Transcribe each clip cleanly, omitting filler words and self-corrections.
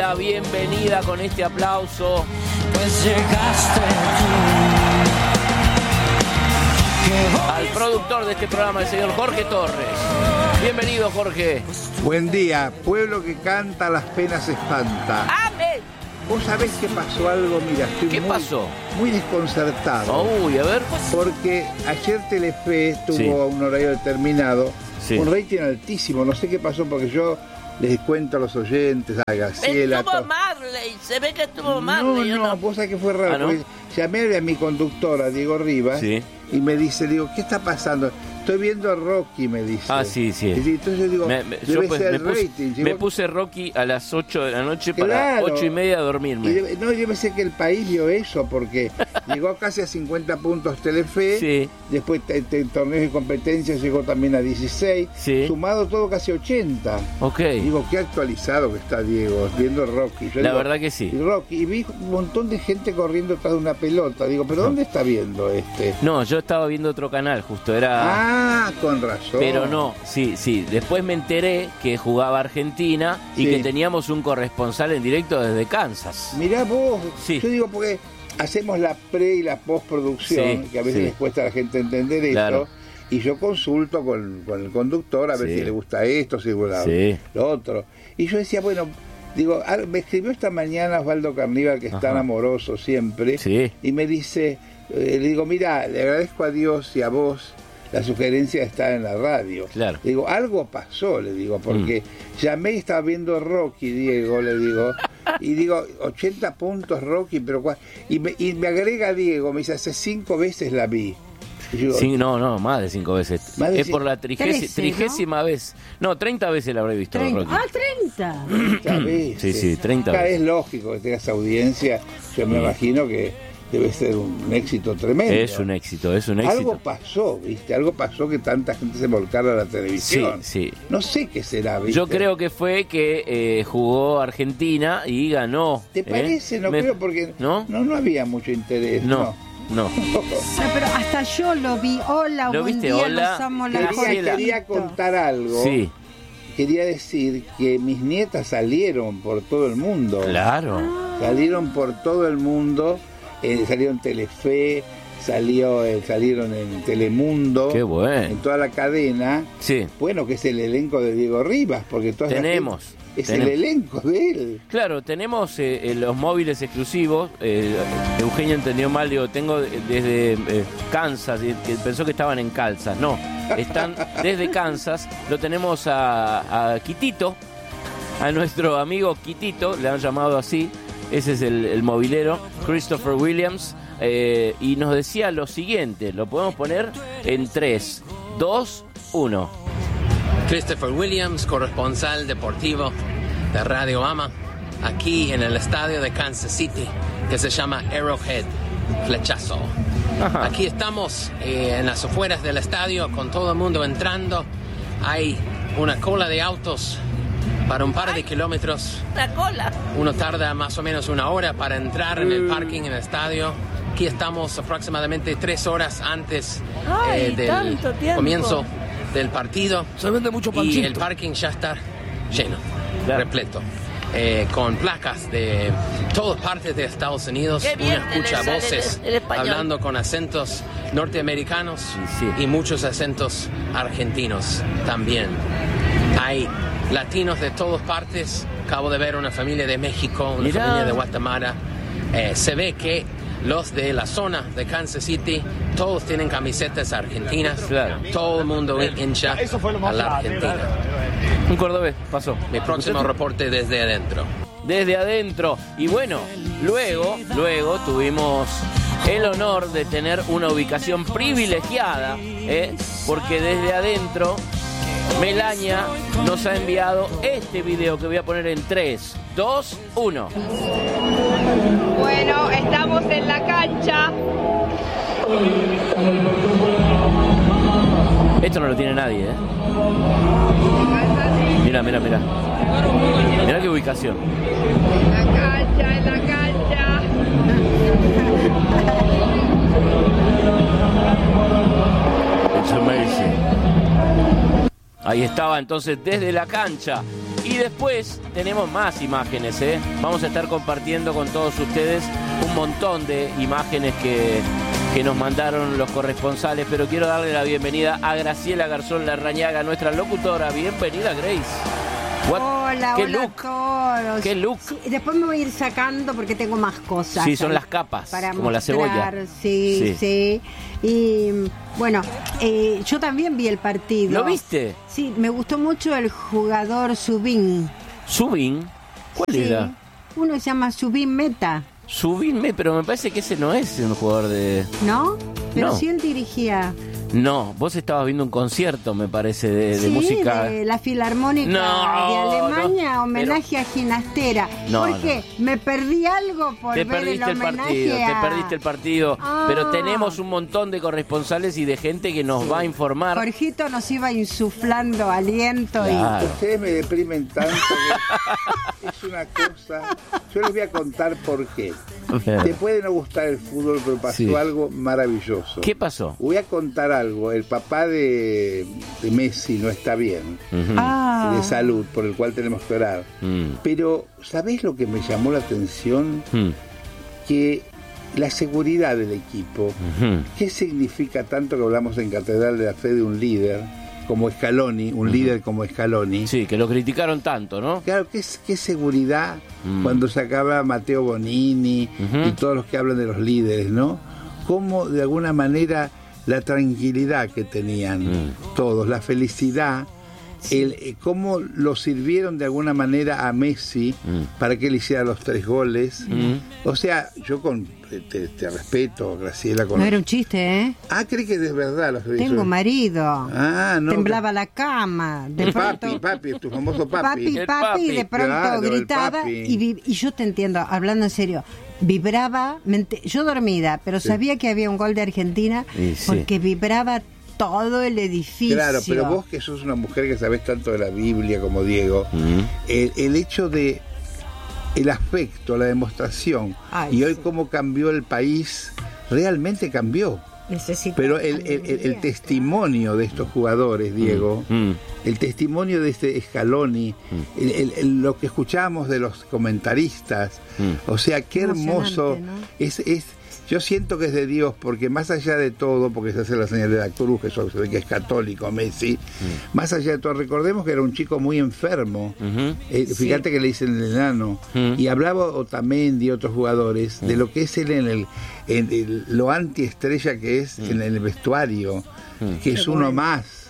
la bienvenida con este aplauso. Pues llegaste tú. Al productor de este programa, el señor Jorge Torres. Bienvenido, Jorge. Buen día. Pueblo que canta, las penas espanta. ¡Amén! ¿Vos sabés que pasó algo? Mira, estoy ¿Qué pasó? muy desconcertado. Uy, a ver. Porque ayer Telefe tuvo Sí. un horario determinado, Sí. un rating altísimo. No sé qué pasó porque yo les cuento a los oyentes, a Graciela. Estuvo Marley, se ve que estuvo No, Marley. ¿o no, vos sabés que fue raro. ¿Ah, no? Porque llamé a mi conductora, Diego Rivas, Sí. y me dice, digo, ¿qué está pasando? Estoy viendo a Rocky, me dice. Ah, sí, sí. Y entonces yo digo, debe ser el rating. Me puse Rocky a las 8 de la noche para Claro. 8:30 a dormirme. Yo pensé que el país vio eso, porque llegó casi a 50 puntos Telefe, Sí. después en torneos y competencias llegó también a 16, Sí. sumado todo casi 80. Ok. Digo, qué actualizado que está Diego, viendo Rocky. Yo La digo, verdad que sí. y Rocky, y vi un montón de gente corriendo atrás de una pelota. Digo, ¿pero dónde está viendo este? No, yo estaba viendo otro canal, justo era... Ah, con razón. Pero no, sí. Después me enteré que jugaba Argentina y Sí. que teníamos un corresponsal en directo desde Kansas. Mirá vos, Sí. yo digo porque hacemos la pre y la postproducción, Sí, que a veces sí. les cuesta a la gente entender Claro. esto, y yo consulto con el conductor a ver Sí. si le gusta esto, si le gusta Sí. lo otro. Y yo decía, bueno, digo, me escribió esta mañana Osvaldo Carníbal, que es tan Ajá. amoroso siempre, Sí. y me dice, le digo, mira, le agradezco a Dios y a vos la sugerencia de estar en la radio. Claro. Le digo, algo pasó, le digo, porque llamé y estaba viendo Rocky, Diego, le digo, y digo, 80 puntos Rocky, pero y me agrega Diego, me dice, hace 5 veces la vi. Y yo digo, Sí, no, más de 5 veces. Más de Es por la 30ª vez. No, 30 veces la habré visto, 30. Rocky. Ah, 30. 30 veces. Sí, 30 Acá veces. es lógico que tengas audiencia, yo me imagino que debe ser un éxito tremendo. Es un éxito. Algo pasó, ¿viste? Algo pasó que tanta gente se volcara a la televisión. Sí. No sé qué será, ¿viste? Yo creo que fue que jugó Argentina y ganó. ¿Te parece? No Me- creo porque ¿No? no había mucho interés. No. No, pero hasta yo lo vi. Hola, ¿Lo buen viste? día, Hola. los amo, los Graciela. Quería contar algo. Sí, Quería decir que mis nietas salieron por todo el mundo. claro. Salieron por todo el mundo. Salieron en Telefe, salieron en Telemundo. Qué bueno. En toda la cadena. Sí, Bueno, que es el elenco de Diego Rivas, porque toda esa Tenemos, gente es tenemos. el elenco de él. claro, tenemos los móviles exclusivos. Eugenio entendió mal, digo, tengo desde Kansas, y que pensó que estaban en Calzas. No, están desde Kansas. Lo tenemos a Quitito, a nuestro amigo Quitito, le han llamado así. Ese es el movilero, Christopher Williams. Y nos decía lo siguiente, lo podemos poner en 3, 2, 1. Christopher Williams, corresponsal deportivo de Radio Ama, aquí en el estadio de Kansas City, que se llama Arrowhead, Flechazo. Ajá. Aquí estamos en las afueras del estadio, con todo el mundo entrando. Hay una cola de autos para un par de kilómetros. La cola. Uno tarda más o menos 1 hora para entrar en el parking en el estadio. Aquí estamos aproximadamente 3 horas antes Ay, del tanto tiempo. comienzo del partido. Se vende mucho Y pancito. el parking ya está lleno, Claro. repleto. Con placas de todas partes de Estados Unidos. Qué bien Uno te escucha le sale voces el español. hablando con acentos norteamericanos Sí. y muchos acentos argentinos también. Hay latinos de todas partes. Acabo de ver una familia de México, una Mirá. familia de Guatemala. Se ve que los de la zona de Kansas City, todos tienen camisetas argentinas. Claro. Todo el mundo hincha a la Argentina. Un cordobés pasó. Mi próximo reporte desde adentro. Desde adentro. Y bueno, luego tuvimos el honor de tener una ubicación privilegiada, porque desde adentro Melania nos ha enviado este video que voy a poner en 3, 2, 1. Bueno, estamos en la cancha. Esto no lo tiene nadie, Mira. Mira qué ubicación. En la cancha. It's amazing. Ahí estaba entonces desde la cancha Y después tenemos más imágenes, ¿eh? Vamos a estar compartiendo con todos ustedes un montón de imágenes que nos mandaron los corresponsales, pero quiero darle la bienvenida a Graciela Garzón Larrañaga, nuestra locutora. Bienvenida, Grace. Hola, ¿Qué hola look? a todos. ¿Qué look? Sí, después me voy a ir sacando porque tengo más cosas. Sí, son las capas, para como la cebolla. Sí, sí. Y bueno, yo también vi el partido. ¿Lo viste? Sí, me gustó mucho el jugador Subin. ¿Subin? ¿Cuál Sí, era? uno se llama Subin Meta, Subinme, pero me parece que ese no es un jugador de... ¿no? Pero No. sí él dirigía. No, vos estabas viendo un concierto, me parece, de Sí, música... de la Filarmónica No, de Alemania, no, homenaje a Ginastera. No, ¿Por no. qué? Me perdí algo por Te ver el perdiste el homenaje partido, a... te perdiste el partido. Ah. Pero tenemos un montón de corresponsales y de gente que nos va a informar. Jorgito nos iba insuflando aliento Claro. Ustedes me deprimen tanto que es una cosa. Yo les voy a contar por qué. Te puede no gustar el fútbol, pero pasó Sí. algo maravilloso. ¿Qué pasó? Voy a contar algo. El papá de Messi no está bien Ujú. Ah. de salud, por el cual tenemos que orar. Mm. Pero, ¿sabés lo que me llamó la atención? Mm. Que la seguridad del equipo, Ujú. ¿qué significa tanto que hablamos en Catedral de la Fe de un líder como Scaloni, un líder como Scaloni? Sí, que lo criticaron tanto, ¿no? Claro, qué seguridad cuando se acaba Matteo Bonini Ujú. y todos los que hablan de los líderes, ¿no? Cómo de alguna manera la tranquilidad que tenían todos, la felicidad, cómo lo sirvieron de alguna manera a Messi para que él hiciera los 3 goles. O sea, yo te respeto, Graciela. No era un chiste, ¿eh? ¿Crees que es verdad lo que Tengo dice? marido. No. Temblaba la cama. De El pronto... papi, tu famoso papi. El papi, papi. de pronto Claro, el gritaba papi. y yo te entiendo, hablando en serio, vibraba, yo dormida, pero sabía que había un gol de Argentina Y sí. porque vibraba todo el edificio. Claro, pero vos que sos una mujer que sabés tanto de la Biblia como Diego, el hecho de el afecto, la demostración, Ay, y hoy sí. cómo cambió el país, realmente cambió. Necesito Pero el testimonio de estos jugadores, Diego, el testimonio de este Scaloni, lo que escuchamos de los comentaristas, o sea, qué hermoso, Emocionante, ¿no? yo siento que es de Dios, porque más allá de todo, porque se hace la señal de la cruz, que eso se ve que es católico, Messi, más allá de todo, recordemos que era un chico muy enfermo, fíjate que le dicen el enano, y hablaba Otamendi y otros jugadores de lo que es él lo antiestrella que es en el vestuario, que es uno más,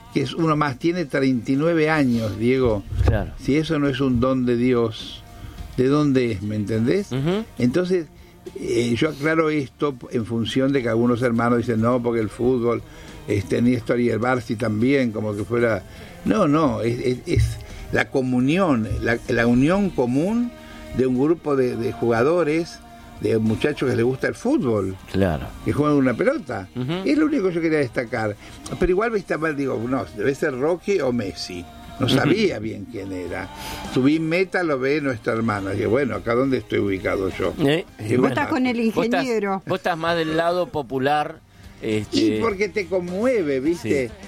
tiene 39 años, Diego. Claro. Si eso no es un don de Dios, ¿de dónde es? ¿Me entendés? Entonces, yo aclaro esto en función de que algunos hermanos dicen, no, porque el fútbol, Néstor y el Barci también, como que fuera... No, es la comunión, la unión común de un grupo de jugadores, de muchachos que les gusta el fútbol, Claro. que juegan una pelota. Es lo único que yo quería destacar. Pero igual me está mal, digo, no, debe ser Rocky o Messi. No sabía bien quién era. Subí Meta, lo ve nuestra hermana. Y bueno, ¿acá dónde estoy ubicado yo? Y Vos bueno, estás con el ingeniero. Vos estás más del lado popular. Y porque te conmueve, ¿viste? Sí.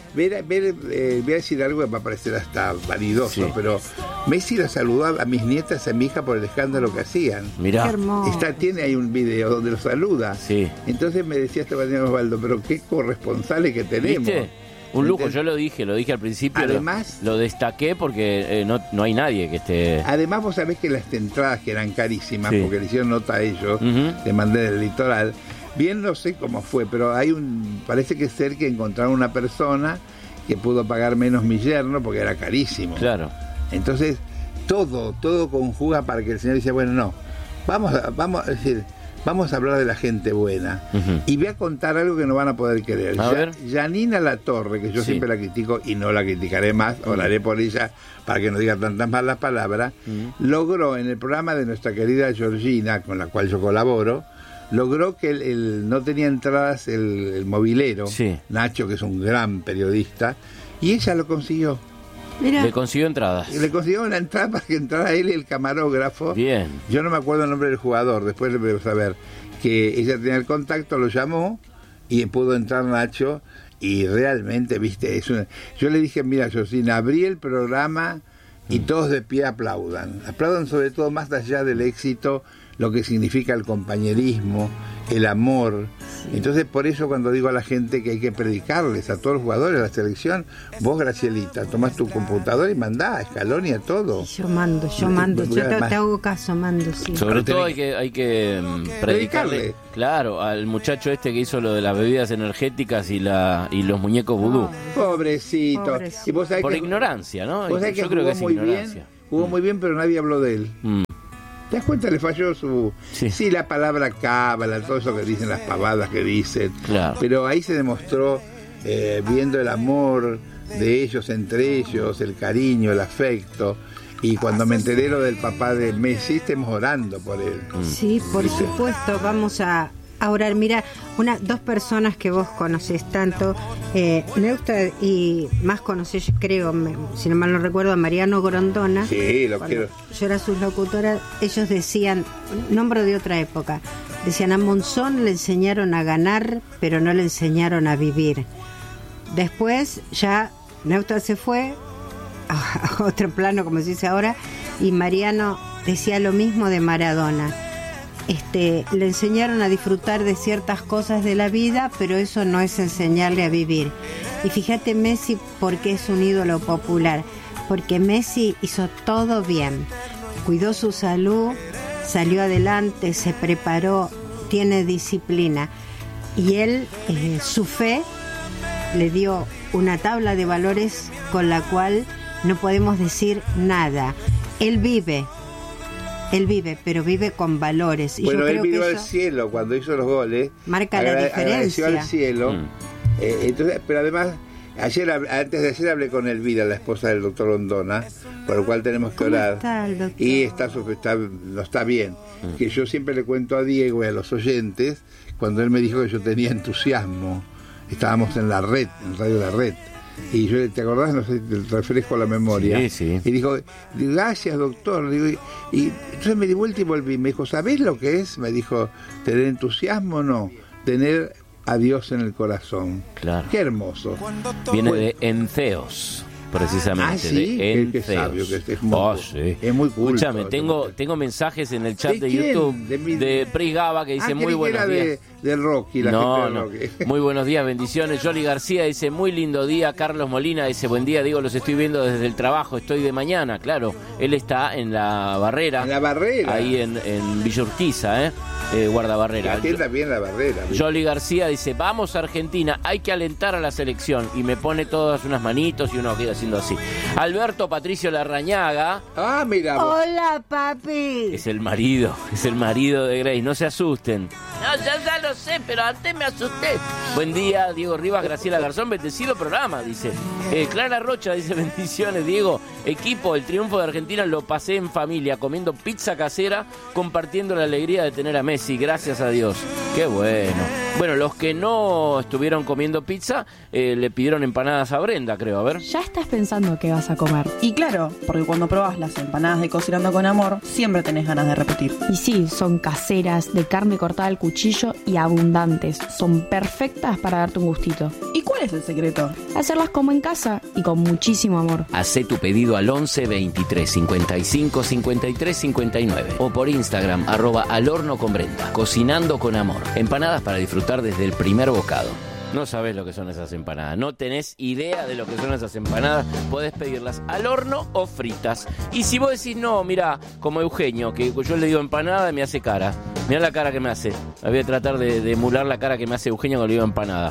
Voy a decir algo que va a parecer hasta vanidoso, Sí. pero Messi la saludó a mis nietas y a mi hija por el escándalo que hacían. Mirá. Qué hermoso. Tiene ahí un video donde lo saluda. Sí. Entonces me decía este mañana Osvaldo, pero qué corresponsales que tenemos. ¿Viste? Un lujo, ¿Entendés? yo lo dije al principio. Además- lo destaqué porque no hay nadie que esté... Además, vos sabés que las entradas que eran carísimas, Sí. porque le hicieron nota a ellos, le mandé del litoral. Bien, no sé cómo fue, pero parece que ser que encontraron una persona que pudo pagar menos mi yerno porque era carísimo. Claro. Entonces, todo conjuga para que el Señor dice, bueno, no, vamos a hablar de la gente buena. Y voy a contar algo que no van a poder creer. A ver. Yanina Latorre, que yo Sí. siempre la critico y no la criticaré más, oraré por ella para que no diga tantas malas palabras, logró en el programa de nuestra querida Georgina, con la cual yo colaboro, logró que no tenía entradas el movilero, Sí. Nacho, que es un gran periodista, y ella lo consiguió. Mira, Le consiguió entradas. Y le consiguió una entrada para que entrara él y el camarógrafo. Bien. Yo no me acuerdo el nombre del jugador, después le voy a saber que ella tenía el contacto, lo llamó y pudo entrar Nacho y realmente, viste, yo le dije, mira, Josina, abrí el programa y todos de pie aplaudan. Aplaudan sobre todo, más allá del éxito, lo que significa el compañerismo, el amor. Entonces, por eso cuando digo a la gente que hay que predicarles a todos los jugadores de la selección, vos, Gracielita, tomás tu computadora y mandá a Scaloni a todo. Yo mando, yo te hago caso, mando, sí. Sobre todo hay que predicarle, claro, al muchacho este que hizo lo de las bebidas energéticas y los muñecos vudú. Pobrecito. Y vos sabés por que, ignorancia, ¿no? Vos sabés que yo creo que es muy ignorancia. bien, jugó muy bien, pero nadie habló de él. ¿Te das cuenta? Le falló su... Sí, la palabra cábala, todo eso que dicen, las pavadas que dicen. Claro. Pero ahí se demostró, viendo el amor de ellos entre ellos, el cariño, el afecto. Y cuando me enteré lo del papá de Messi, estemos orando por él. Sí, por supuesto, vamos a orar. Mira, dos personas que vos conocés tanto, Neusta, y más conocés, creo, si no mal no recuerdo, a Mariano Grondona. Sí, lo quiero. Yo era sus locutora, ellos decían, nombro de otra época, decían, a Monzón le enseñaron a ganar, pero no le enseñaron a vivir. Después ya Neusta se fue a otro plano, como se dice ahora, y Mariano decía lo mismo de Maradona. Le enseñaron a disfrutar de ciertas cosas de la vida, pero eso no es enseñarle a vivir. Y fíjate Messi, porque es un ídolo popular, porque Messi hizo todo bien, cuidó su salud, salió adelante, se preparó, tiene disciplina, y él, su fe le dio una tabla de valores con la cual no podemos decir nada. Él vive, pero vive con valores. Y bueno, yo él creo miró que al cielo cuando hizo los goles. Marca la diferencia. Agradeció al cielo. Entonces, pero además, antes de ayer hablé con Elvira, la esposa del doctor Grondona, por lo cual tenemos que orar. Está el doctor? Y no está bien. Que yo siempre le cuento a Diego y a los oyentes, cuando él me dijo que yo tenía entusiasmo. Estábamos en la red, en Radio La Red. Y yo, ¿te acordás? No sé, te refresco a la memoria. Sí, sí. Y dijo, gracias, doctor. Digo, y entonces me di vuelta y volví. Me dijo, ¿sabés lo que es? Me dijo, ¿tener entusiasmo o no? Tener a Dios en el corazón. Claro. Qué hermoso. Viene de Enceos, precisamente. Ah, ¿sí? De Enceos. Qué sabio que es Sí. Es muy culto. Escúchame, tengo mensajes en el chat de quién? YouTube De de Pris Gaba que dice muy buenos días. De Rocky, la No. gente de Rocky. Muy buenos días, bendiciones. Jolly García dice, muy lindo día. Carlos Molina dice, buen día, digo, los estoy viendo desde el trabajo, estoy de mañana. Claro, él está en la Barrera. En la Barrera. Ahí en Villa Urquiza, guardabarrera. Atienda bien la Barrera. Jolly García dice, vamos Argentina, hay que alentar a la selección. Y me pone todas unas manitos y uno queda haciendo así. Alberto Patricio Larrañaga. Ah, mira. Hola, papi. Es el marido de Grace, no se asusten. No, ya lo sé, pero antes me asusté. Buen día, Diego Rivas, Graciela Garzón, bendecido programa, dice. Clara Rocha dice, bendiciones, Diego. Equipo, el triunfo de Argentina lo pasé en familia, comiendo pizza casera, compartiendo la alegría de tener a Messi, gracias a Dios. Qué bueno. Bueno, los que no estuvieron comiendo pizza, le pidieron empanadas a Brenda, creo, a ver. Ya estás pensando qué vas a comer. Y claro, porque cuando probás las empanadas de Cocinando con Amor, siempre tenés ganas de repetir. Y sí, son caseras, de carne cortada al cuchillo y abundantes. Son perfectas para darte un gustito. ¿Y cuál es el secreto? Hacerlas como en casa y con muchísimo amor. Hacé tu pedido al 11 23 55 53 59 o por Instagram @alhornoconbrenda. Cocinando con Amor. Empanadas para disfrutar desde el primer bocado. No sabés lo que son esas empanadas, no tenés idea de lo que son esas empanadas, podés pedirlas al horno o fritas. Y si vos decís, no, mira, como Eugenio, que yo le digo empanada y me hace cara, mirá la cara que me hace, voy a tratar de emular la cara que me hace Eugenio cuando le digo empanada.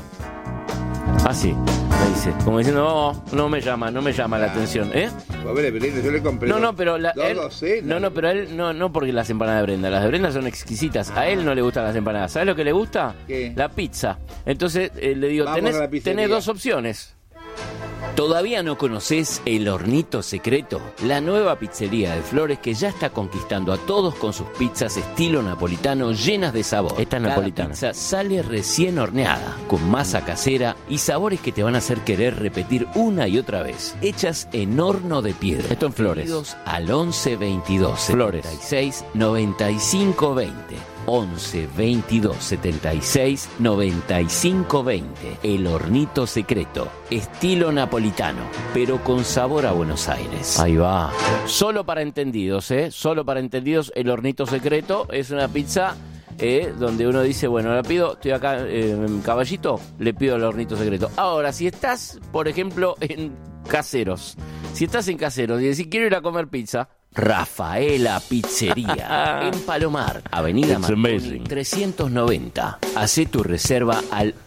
Así, me dice, como diciendo, no me llama la atención, ¿eh? Pobre Brenda, yo le compré pero pero él no porque las empanadas de Brenda, las de Brenda son exquisitas, a él no le gustan las empanadas. ¿Sabes lo que le gusta? ¿Qué? La pizza. Entonces le digo, Vamos a la tenés dos opciones. ¿Todavía no conocés El Hornito Secreto? La nueva pizzería de Flores que ya está conquistando a todos con sus pizzas estilo napolitano llenas de sabor. Esta es napolitana. Pizza sale recién horneada, con masa casera y sabores que te van a hacer querer repetir una y otra vez. Hechas en horno de piedra. Esto en Flores. Al 11 22 Flores 76 95 20. 11 22 76 95 20. El Hornito Secreto, estilo napolitano, pero con sabor a Buenos Aires. Ahí va. Solo para entendidos, solo para entendidos. El Hornito Secreto es una pizza donde uno dice, bueno, la pido, estoy acá en Caballito, le pido el Hornito Secreto. Ahora, si estás, por ejemplo, en Caseros, y decís, quiero ir a comer pizza, Rafaela Pizzería en Palomar, Avenida Marconi 390. Hacé tu reserva al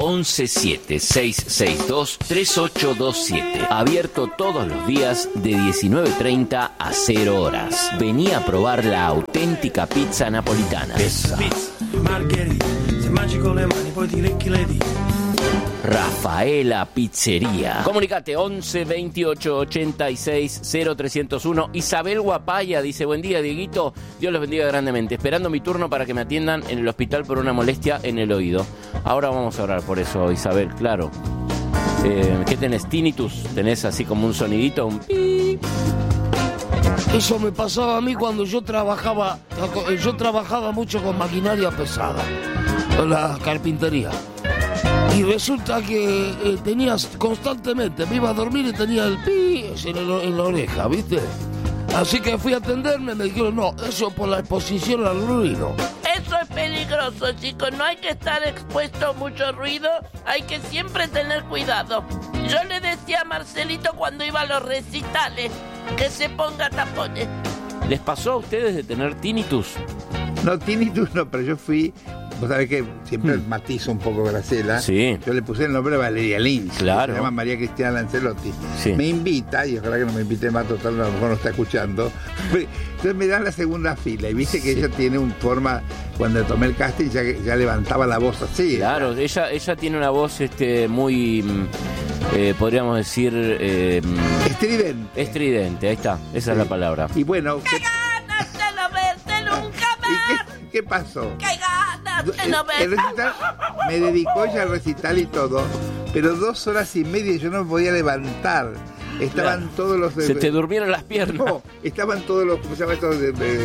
117-662-3827. Abierto todos los días de 19:30 a 0 horas. Vení a probar la auténtica pizza napolitana. Pizza, margherita, se mangi con le mani, poi ti lecchi le dita. Rafaela Pizzería. Comunicate 11 28 86 0301. Isabel Guapaya dice: buen día, Dieguito, Dios los bendiga grandemente. Esperando mi turno para que me atiendan en el hospital por una molestia en el oído. Ahora vamos a orar por eso, Isabel, claro. ¿Qué tenés? ¿Tinnitus? ¿Tenés así como un sonidito? Un pi? Eso me pasaba a mí cuando yo trabajaba mucho con maquinaria pesada, en la carpintería. Y resulta que tenías constantemente, me iba a dormir y tenía el pi en la oreja, ¿viste? Así que fui a atenderme y me dijeron, no, eso por la exposición al ruido. Eso es peligroso, chicos, no hay que estar expuesto a mucho ruido, hay que siempre tener cuidado. Yo le decía a Marcelito cuando iba a los recitales que se ponga tapones. ¿Les pasó a ustedes de tener tinnitus? No, tinnitus no, pero yo fui... Vos sabés que siempre matizo un poco Graciela. Sí. Yo le puse el nombre de Valeria Lynch. Claro. Se llama María Cristina Lancelotti. Sí. Me invita, y ojalá que no me invite más, total, a lo mejor no está escuchando. Entonces me dan la segunda fila y viste que ella tiene una forma, cuando tomé el casting ya levantaba la voz así. Claro, ella tiene una voz muy, podríamos decir... estridente. Estridente, ahí está, esa es la palabra. Y bueno... ¡Qué ganas de no verte nunca más! ¿Y qué pasó? ¡Qué ganas de no verte! El recital, me dedicó ella al recital y todo, pero 2 horas y media yo no me podía levantar. Estaban todos los... Se te durmieron las piernas. No, estaban todos los... ¿Cómo se llama esto?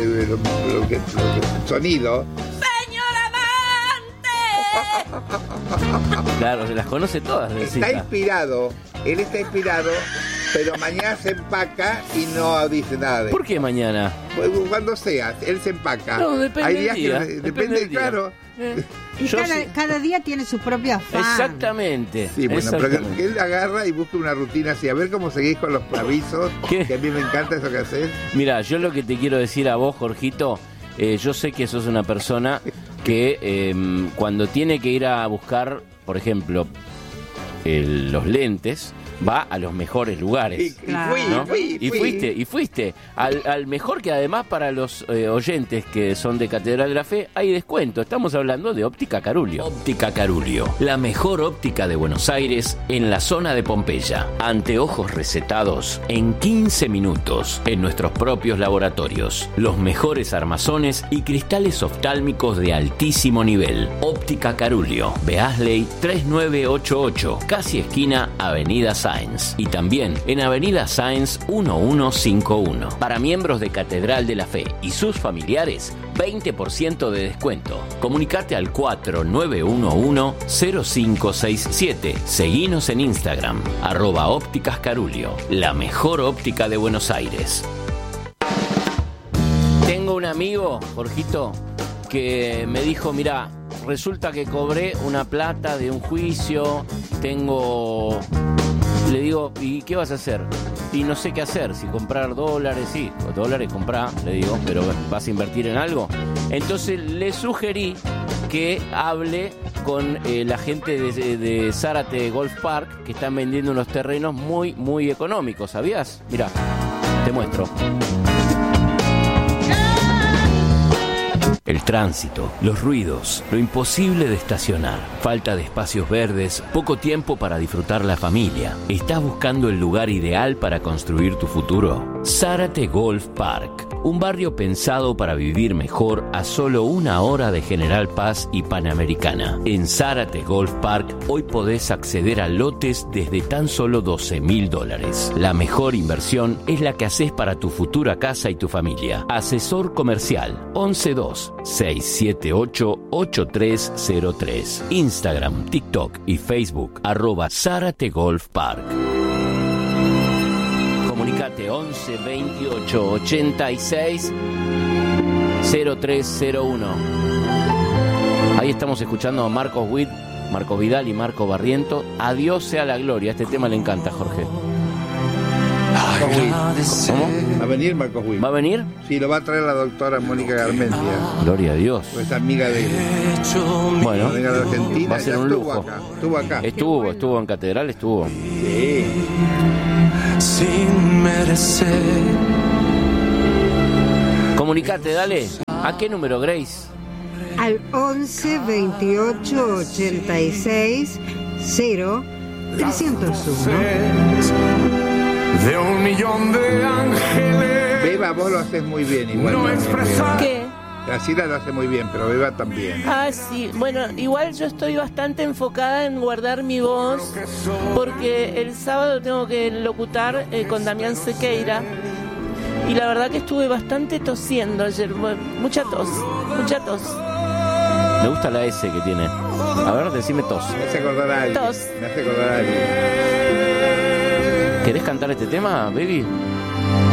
Sonido. ¡Señor amante! Claro, se las conoce todas. Está inspirado, él está inspirado, pero mañana se empaca y no dice nada. ¿Por qué mañana? Cuando sea, él se empaca. No, depende Hay días del día. que depende, claro. Y cada día tiene su propio afán. Exactamente. Sí, bueno, exactamente. pero que él agarra y busca una rutina así. A ver cómo seguís con los avisos. ¿Qué? Que a mí me encanta eso que haces. Mira, yo lo que te quiero decir a vos, Jorgito, yo sé que sos una persona que cuando tiene que ir a buscar, por ejemplo, los lentes, va a los mejores lugares. Y fuiste al mejor, que además para los oyentes que son de Catedral de la Fe hay descuento. Estamos hablando de Óptica Carulio. Óptica Carulio, la mejor óptica de Buenos Aires en la zona de Pompeya. Anteojos recetados en 15 minutos en nuestros propios laboratorios. Los mejores armazones y cristales oftálmicos de altísimo nivel. Óptica Carulio, Beasley 3988, casi esquina Avenida Sáenz, y también en Avenida Sáenz 1151. Para miembros de Catedral de la Fe y sus familiares, 20% de descuento. Comunicate al 4911-0567. Seguinos en Instagram, @ópticas Carulio, la mejor óptica de Buenos Aires. Tengo un amigo, Jorgito, que me dijo, mirá, resulta que cobré una plata de un juicio, le digo, ¿y qué vas a hacer? Y no sé qué hacer, si comprar dólares, sí, dólares comprá, le digo, pero ¿vas a invertir en algo? Entonces le sugerí que hable con la gente de Zárate Golf Park, que están vendiendo unos terrenos muy, muy económicos, ¿sabías? Mirá, te muestro. El tránsito, los ruidos, lo imposible de estacionar, falta de espacios verdes, poco tiempo para disfrutar la familia. ¿Estás buscando el lugar ideal para construir tu futuro? Zárate Golf Park. Un barrio pensado para vivir mejor a solo 1 hora de General Paz y Panamericana. En Zárate Golf Park hoy podés acceder a lotes desde tan solo $12.000. La mejor inversión es la que haces para tu futura casa y tu familia. Asesor comercial 112-678-8303. Instagram, TikTok y Facebook @Zárate Golf Park. Comunicate 11 28 86 0301. Ahí estamos escuchando a Marcos Witt, Marco Vidal y Marco Barriento. Adiós sea la gloria. Este tema le encanta a Jorge. ¿Cómo? ¿Va a venir Marcos Witt? ¿Va a venir? Sí, lo va a traer la doctora Mónica Garmendia. Gloria a Dios. Pues es amiga de él. Bueno, venga de Argentina, va a ser un lujo. Estuvo acá. Estuvo en Catedral, estuvo. Sí. Sin merecer. Comunicate, dale. ¿A qué número, Grace? Al 11 28 86 0 301. De 1.000.000 de ángeles. Beba, vos lo haces muy bien igual. No expresar. ¿Qué? Graciela lo hace muy bien, pero Beba también. Ah, sí. Bueno, igual yo estoy bastante enfocada en guardar mi voz porque el sábado tengo que locutar con Damián Sequeira y la verdad que estuve bastante tosiendo ayer. Mucha tos. Me gusta la S que tiene. A ver, decime tos. Me hace acordar a alguien. Tos. Me hace acordar a alguien. ¿Querés cantar este tema, baby?